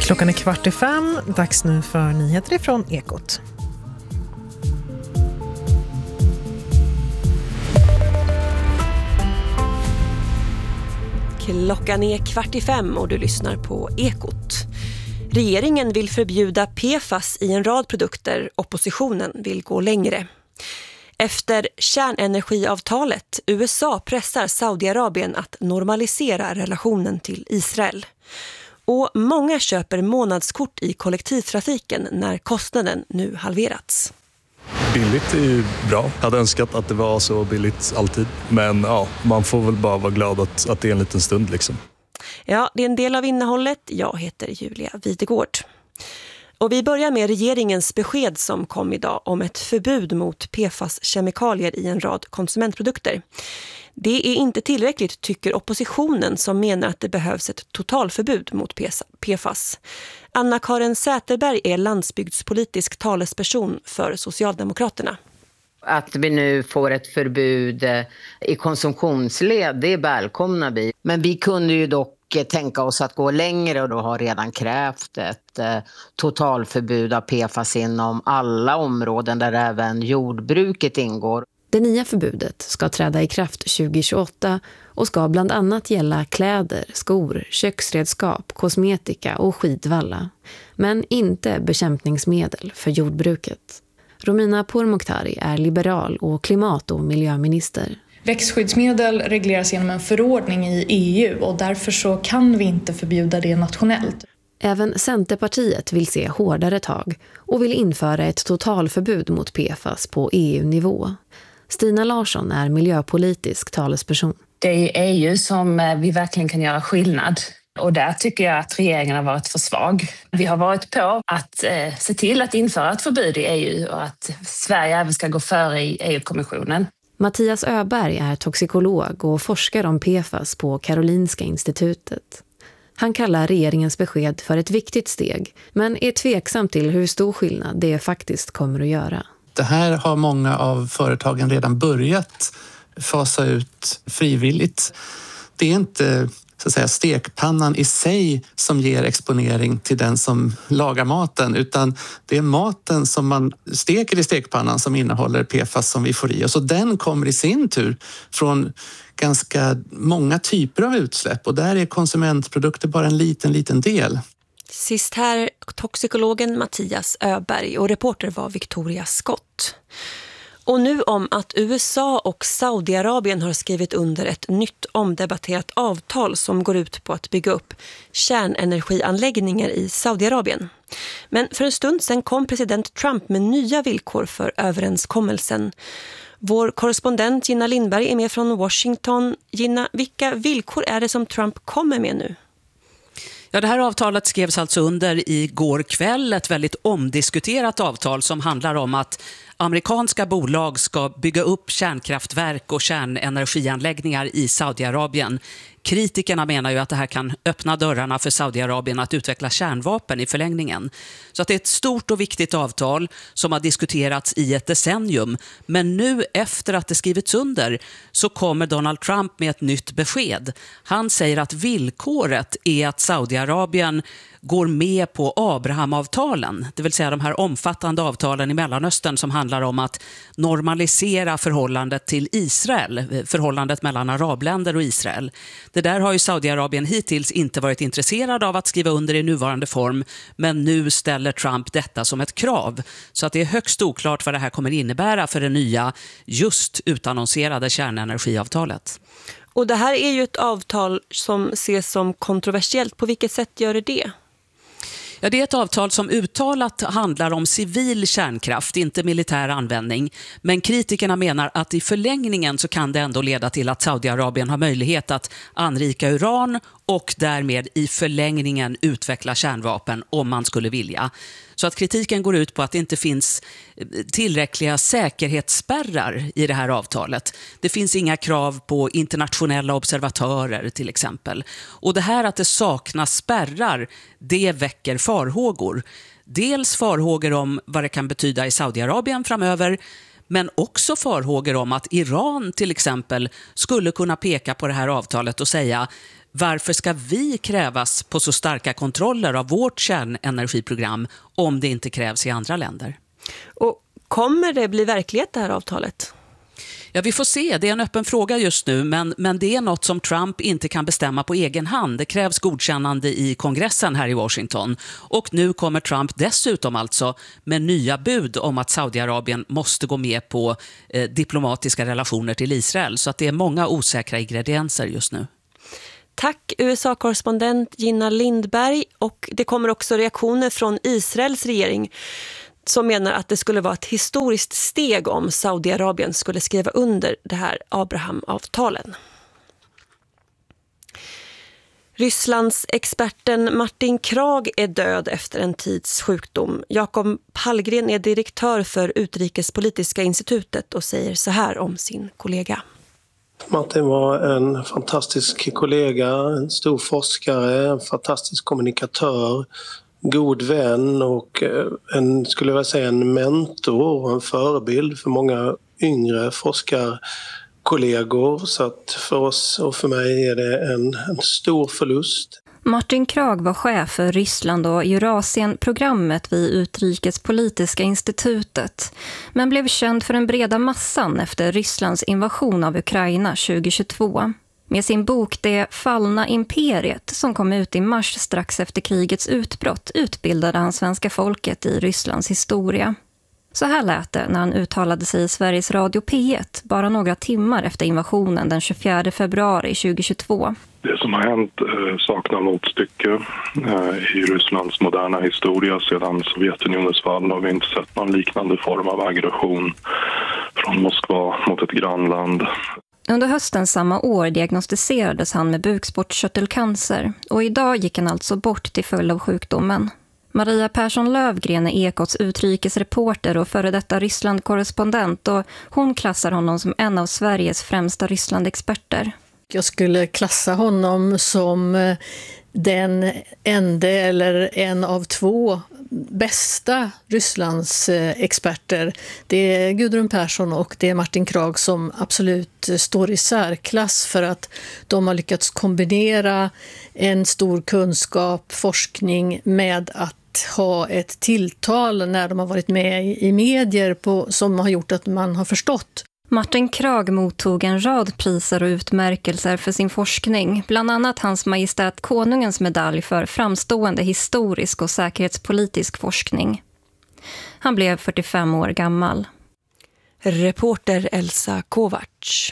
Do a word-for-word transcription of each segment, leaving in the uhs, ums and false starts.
Klockan är kvart i fem, dags nu för nyheter ifrån Ekot. Klockan är kvart i fem och du lyssnar på Ekot. Regeringen vill förbjuda P F A S i en rad produkter. Oppositionen vill gå längre. Efter kärnenergiavtalet, U S A pressar Saudiarabien att normalisera relationen till Israel. Och många köper månadskort i kollektivtrafiken när kostnaden nu halverats. Billigt är ju bra. Jag hade önskat att det var så billigt alltid. Men ja, man får väl bara vara glad att, att det är en liten stund liksom. Ja, det är en del av innehållet. Jag heter Julia Videgård. Och vi börjar med regeringens besked som kom idag om ett förbud mot P F A S-kemikalier i en rad konsumentprodukter. Det är inte tillräckligt, tycker oppositionen, som menar att det behövs ett totalförbud mot P F A S. Anna-Karin Säterberg är landsbygdspolitisk talesperson för Socialdemokraterna. Att vi nu får ett förbud i konsumtionsled, det välkomnar vi. Men vi kunde ju dock tänka oss att gå längre och då har redan krävt ett eh, totalförbud av P F A S inom alla områden där även jordbruket ingår. Det nya förbudet ska träda i kraft tjugo tjugoåtta och ska bland annat gälla kläder, skor, köksredskap, kosmetika och skidvalla. Men inte bekämpningsmedel för jordbruket. Romina Pourmokhtari är liberal och klimat- och miljöminister. Växtskyddsmedel regleras genom en förordning i E U och därför så kan vi inte förbjuda det nationellt. Även Centerpartiet vill se hårdare tag och vill införa ett totalförbud mot P F A S på E U-nivå. Stina Larsson är miljöpolitisk talesperson. Det är E U som vi verkligen kan göra skillnad. Och där tycker jag att regeringen har varit för svag. Vi har varit på att eh, se till att införa ett förbud i E U och att Sverige även ska gå före i E U-kommissionen. Mattias Öberg är toxikolog och forskar om P F A S på Karolinska institutet. Han kallar regeringens besked för ett viktigt steg, men är tveksam till hur stor skillnad det faktiskt kommer att göra. Det här har många av företagen redan börjat fasa ut frivilligt. Det är inte så att säga stekpannan i sig som ger exponering till den som lagar maten, utan det är maten som man steker i stekpannan som innehåller P F A S som vi får i oss. Och den kommer i sin tur från ganska många typer av utsläpp och där är konsumentprodukter bara en liten, liten del. Sist här toxikologen Mattias Öberg och reporter var Victoria Scott. Och nu om att U S A och Saudiarabien har skrivit under ett nytt omdebatterat avtal som går ut på att bygga upp kärnenergianläggningar i Saudiarabien. Men för en stund sedan kom president Trump med nya villkor för överenskommelsen. Vår korrespondent Gina Lindberg är med från Washington. Gina, vilka villkor är det som Trump kommer med nu? Ja, det här avtalet skrevs alltså under i går kväll, ett väldigt omdiskuterat avtal som handlar om att amerikanska bolag ska bygga upp kärnkraftverk och kärnenergianläggningar i Saudiarabien. Kritikerna menar ju att det här kan öppna dörrarna för Saudiarabien att utveckla kärnvapen i förlängningen. Så att det är ett stort och viktigt avtal som har diskuterats i ett decennium. Men nu efter att det skrivits under så kommer Donald Trump med ett nytt besked. Han säger att villkoret är att Saudiarabien går med på Abrahamavtalen, det vill säga de här omfattande avtalen i Mellanöstern som handlar om att normalisera förhållandet till Israel, förhållandet mellan arabländer och Israel. Det där har ju Saudiarabien hittills inte varit intresserad av att skriva under i nuvarande form, men nu ställer Trump detta som ett krav. Så att det är högst oklart vad det här kommer innebära för det nya, just utannonserade kärnenergiavtalet. Och det här är ju ett avtal som ses som kontroversiellt. På vilket sätt gör det det? Ja, det är ett avtal som uttalat handlar om civil kärnkraft, inte militär användning. Men kritikerna menar att i förlängningen så kan det ändå leda till att Saudiarabien har möjlighet att anrika uran och därmed i förlängningen utveckla kärnvapen om man skulle vilja. Så att kritiken går ut på att det inte finns tillräckliga säkerhetsspärrar i det här avtalet. Det finns inga krav på internationella observatörer till exempel. Och det här att det saknas spärrar, det väcker farhågor. Dels farhågor om vad det kan betyda i Saudiarabien framöver, men också farhågor om att Iran till exempel skulle kunna peka på det här avtalet och säga: Varför ska vi krävas på så starka kontroller av vårt kärnenergiprogram om det inte krävs i andra länder? Och kommer det bli verklighet det här avtalet? Ja, vi får se. Det är en öppen fråga just nu, men, men det är något som Trump inte kan bestämma på egen hand. Det krävs godkännande i kongressen här i Washington. Och nu kommer Trump dessutom alltså med nya bud om att Saudiarabien måste gå med på eh, diplomatiska relationer till Israel. Så att det är många osäkra ingredienser just nu. Tack U S A-korrespondent Gina Lindberg, och det kommer också reaktioner från Israels regering som menar att det skulle vara ett historiskt steg om Saudiarabien skulle skriva under det här Abraham-avtalen. Rysslands experten Martin Krag är död efter en tids sjukdom. Jakob Hallgren är direktör för Utrikespolitiska institutet och säger så här om sin kollega. Martin var en fantastisk kollega, en stor forskare, en fantastisk kommunikatör, god vän och en, skulle jag säga, en mentor och en förebild för många yngre forskarkollegor. Så att för oss och för mig är det en, en stor förlust. Martin Krag var chef för Ryssland och Eurasien-programmet vid Utrikespolitiska institutet, men blev känd för den breda massan efter Rysslands invasion av Ukraina tjugohundratjugotvå. Med sin bok Det fallna imperiet, som kom ut i mars strax efter krigets utbrott, utbildade han svenska folket i Rysslands historia. Så här lät det när han uttalade sig i Sveriges Radio P ett bara några timmar efter invasionen den tjugofjärde februari tjugohundratjugotvå. Det som har hänt eh, saknar motstycke eh, i Rysslands moderna historia. Sedan Sovjetunionens fall har vi inte sett någon liknande form av aggression från Moskva mot ett grannland. Under hösten samma år diagnostiserades han med bukspottkörtelcancer och idag gick han alltså bort till följd av sjukdomen. Maria Persson Lövgren är Ekots utrikesreporter och före detta Ryssland-korrespondent, och hon klassar honom som en av Sveriges främsta Ryssland-experter. Jag skulle klassa honom som den enda eller en av två bästa Rysslands experter. Det är Gudrun Persson och det är Martin Krag som absolut står i särklass för att de har lyckats kombinera en stor kunskap, forskning med att ha ett tilltal när de har varit med i medier på, som har gjort att man har förstått. Martin Krag mottog en rad priser och utmärkelser för sin forskning, bland annat Hans Majestät Konungens medalj för framstående historisk och säkerhetspolitisk forskning. Han blev fyrtiofem år gammal. Reporter Elsa Kovacs.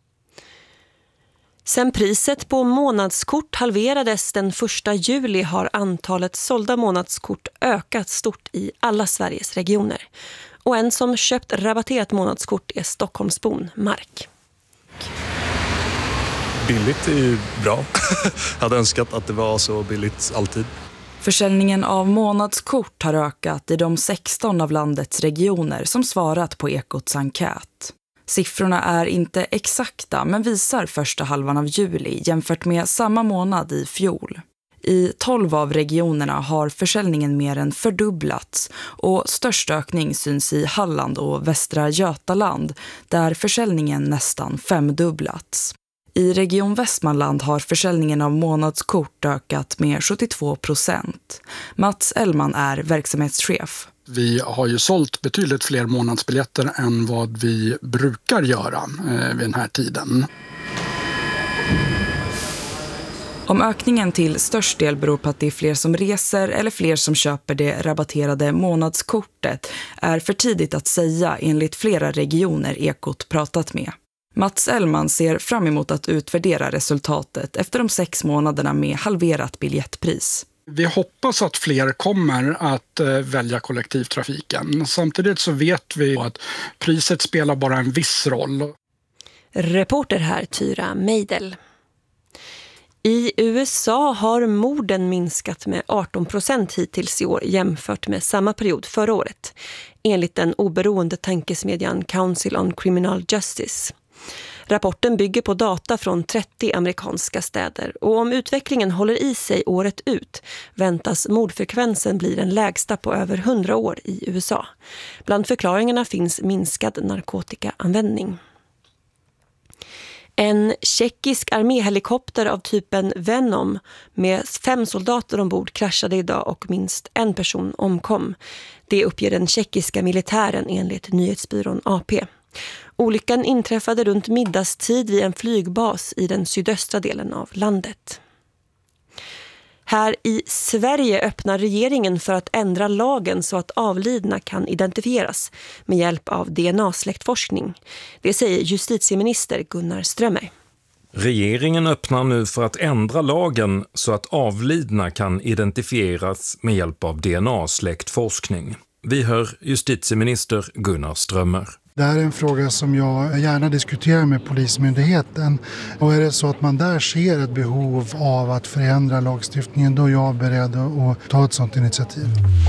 Sen priset på månadskort halverades den första juli har antalet sålda månadskort ökat stort i alla Sveriges regioner. Och en som köpt rabatterat månadskort är Stockholmsbon Mark. Billigt är ju bra. Jag hade önskat att det var så billigt alltid. Försäljningen av månadskort har ökat i de sexton av landets regioner som svarat på Ekots enkät. Siffrorna är inte exakta men visar första halvan av juli jämfört med samma månad i fjol. I tolv av regionerna har försäljningen mer än fördubblats och störst ökning syns i Halland och Västra Götaland där försäljningen nästan femdubblats. I Region Västmanland har försäljningen av månadskort ökat med sjuttiotvå procent. Mats Ellman är verksamhetschef. Vi har ju sålt betydligt fler månadsbiljetter än vad vi brukar göra eh, vid den här tiden. Om ökningen till störst del beror på att det är fler som reser eller fler som köper det rabatterade månadskortet är för tidigt att säga enligt flera regioner Ekot pratat med. Mats Ellman ser fram emot att utvärdera resultatet efter de sex månaderna med halverat biljettpris. Vi hoppas att fler kommer att välja kollektivtrafiken. Samtidigt så vet vi att priset spelar bara en viss roll. Reporter här Tyra Meidel. I U S A har morden minskat med arton procent hittills i år jämfört med samma period förra året, enligt den oberoende tankesmedjan Council on Criminal Justice. Rapporten bygger på data från trettio amerikanska städer och om utvecklingen håller i sig året ut väntas mordfrekvensen bli den lägsta på över hundra år i U S A. Bland förklaringarna finns minskad narkotikaanvändning. En tjeckisk arméhelikopter av typen Venom med fem soldater ombord kraschade idag och minst en person omkom. Det uppger den tjeckiska militären enligt nyhetsbyrån A P. Olyckan inträffade runt middagstid vid en flygbas i den sydöstra delen av landet. Här i Sverige öppnar regeringen för att ändra lagen så att avlidna kan identifieras med hjälp av D N A-släktforskning. Det säger justitieminister Gunnar Strömmer. Regeringen öppnar nu för att ändra lagen så att avlidna kan identifieras med hjälp av D N A-släktforskning. Vi hör justitieminister Gunnar Strömmer. Det här är en fråga som jag gärna diskuterar med Polismyndigheten. Och är det så att man där ser ett behov av att förändra lagstiftningen, då är jag beredd att ta ett sådant initiativ.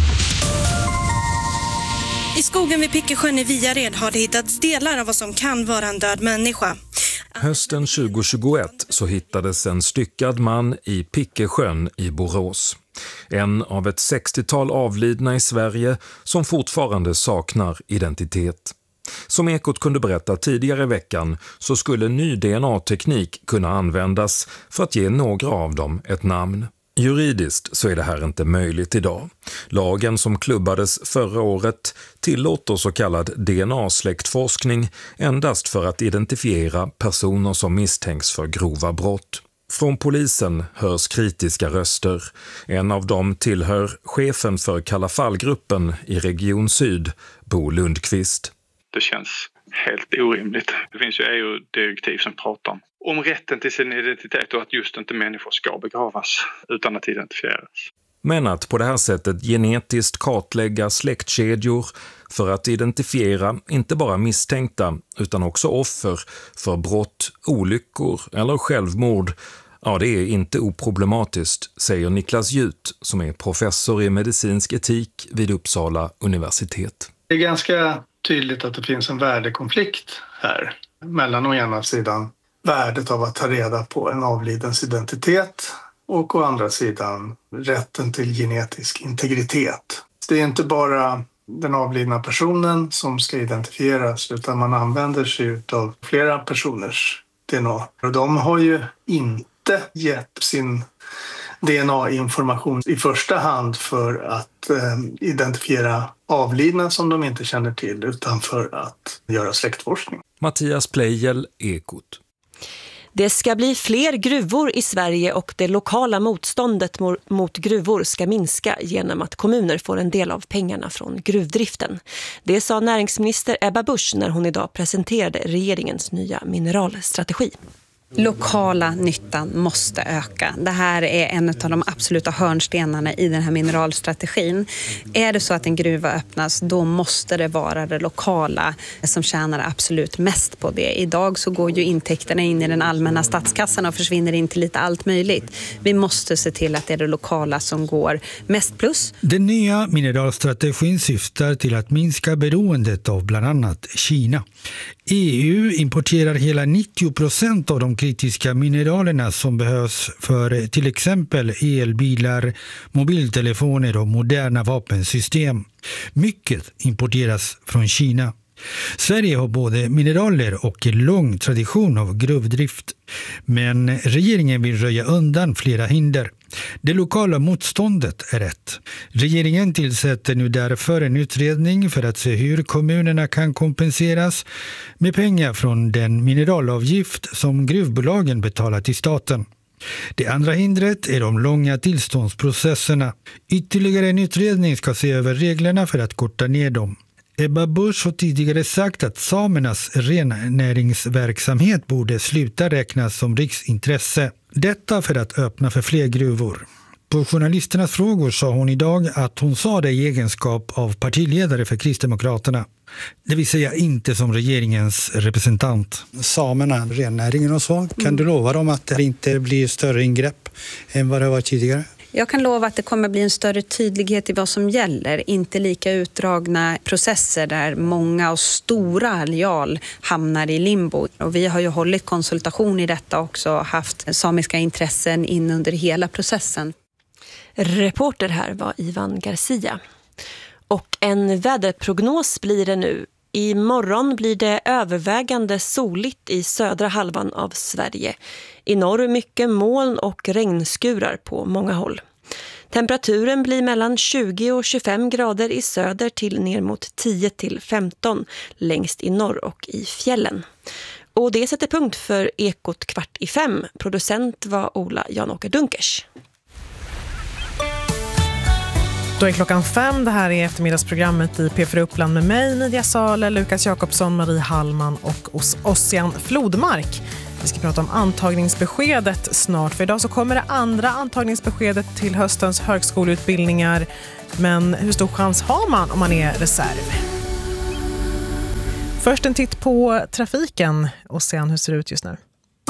I skogen vid Pickesjön i Viared har det hittats delar av vad som kan vara en död människa. Hösten tjugohundratjugoett så hittades en styckad man i Pickesjön i Borås. En av ett sextiotal avlidna i Sverige som fortfarande saknar identitet. Som Ekot kunde berätta tidigare i veckan så skulle ny D N A-teknik kunna användas för att ge några av dem ett namn. Juridiskt så är det här inte möjligt idag. Lagen som klubbades förra året tillåter så kallad D N A-släktforskning endast för att identifiera personer som misstänks för grova brott. Från polisen hörs kritiska röster. En av dem tillhör chefen för Kalla fallgruppen i Region Syd, Bo Lundqvist. Det känns helt orimligt. Det finns ju E U-direktiv som pratar om rätten till sin identitet och att just inte människor ska begravas utan att identifieras. Men att på det här sättet genetiskt kartlägga släktkedjor för att identifiera inte bara misstänkta utan också offer för brott, olyckor eller självmord, ja, det är inte oproblematiskt, säger Niklas Jut som är professor i medicinsk etik vid Uppsala universitet. Det är ganska tydligt att det finns en värdekonflikt här mellan å ena sidan värdet av att ta reda på en avlidens identitet och å andra sidan rätten till genetisk integritet. Det är inte bara den avlidna personen som ska identifieras utan man använder sig av flera personers D N A. Och de har ju inte gett sin D N A-information i första hand för att eh, identifiera avlidna som de inte känner till utan för att göra släktforskning. Mattias Pleijel, Ekot. Det ska bli fler gruvor i Sverige och det lokala motståndet mot gruvor ska minska genom att kommuner får en del av pengarna från gruvdriften. Det sa näringsminister Ebba Busch när hon idag presenterade regeringens nya mineralstrategi. Lokala nyttan måste öka. Det här är en av de absoluta hörnstenarna i den här mineralstrategin. Är det så att en gruva öppnas, då måste det vara det lokala som tjänar absolut mest på det. Idag så går ju intäkterna in i den allmänna statskassan och försvinner in till lite allt möjligt. Vi måste se till att det är det lokala som går mest plus. Den nya mineralstrategin syftar till att minska beroendet av bland annat Kina. E U importerar hela nittio procent av de kritiska mineralerna som behövs för till exempel elbilar, mobiltelefoner och moderna vapensystem. Mycket importeras från Kina. Sverige har både mineraler och en lång tradition av gruvdrift. Men regeringen vill röja undan flera hinder. Det lokala motståndet är rätt. Regeringen tillsätter nu därför en utredning för att se hur kommunerna kan kompenseras med pengar från den mineralavgift som gruvbolagen betalar till staten. Det andra hindret är de långa tillståndsprocesserna. Ytterligare en utredning ska se över reglerna för att korta ner dem. Ebba Busch har tidigare sagt att samernas rennäringsverksamhet borde sluta räknas som riksintresse. Detta för att öppna för fler gruvor. På journalisternas frågor sa hon idag att hon sa det i egenskap av partiledare för Kristdemokraterna. Det vill säga inte som regeringens representant. Samerna, rennäringen och så, kan du lova dem att det inte blir större ingrepp än vad det var tidigare? Jag kan lova att det kommer bli en större tydlighet i vad som gäller. Inte lika utdragna processer där många och stora areal hamnar i limbo. Och vi har ju hållit konsultation i detta också, haft samiska intressen in under hela processen. Reporter här var Ivan Garcia. Och en väderprognos blir det nu. Imorgon blir det övervägande soligt i södra halvan av Sverige. I norr mycket moln och regnskurar på många håll. Temperaturen blir mellan tjugo och tjugofem grader i söder till ner mot tio till femton längst i norr och i fjällen. Och det sätter punkt för Ekot kvart i fem. Producent var Ola Jan-Åker Dunkers. Då är klockan fem. Det här är eftermiddagsprogrammet i P fyra Uppland med mig, Nidia Sale, Lukas Jakobsson, Marie Hallman och Ossian Flodmark. Vi ska prata om antagningsbeskedet snart. För idag så kommer det andra antagningsbeskedet till höstens högskoleutbildningar. Men hur stor chans har man om man är reserv? Först en titt på trafiken och sen hur ser det ut just nu.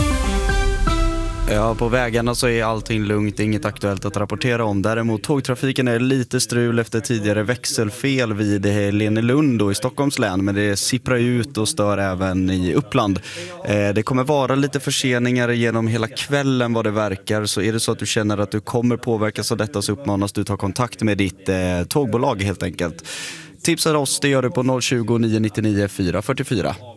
Ja, på vägarna så är allting lugnt, inget aktuellt att rapportera om. Däremot tågtrafiken är lite strul efter tidigare växelfel vid Lenelund och i Stockholms län. Men det sipprar ut och stör även i Uppland. Eh, det kommer vara lite förseningar genom hela kvällen vad det verkar. Så är det så att du känner att du kommer påverkas av detta så uppmanas du ta kontakt med ditt eh, tågbolag helt enkelt. Tipsar oss, det gör du på noll tjugo, nio nio nio, fyra fyra fyra.